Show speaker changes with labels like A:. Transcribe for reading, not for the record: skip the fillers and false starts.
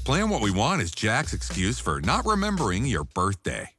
A: Plan what we want is Jack's excuse for not remembering your birthday.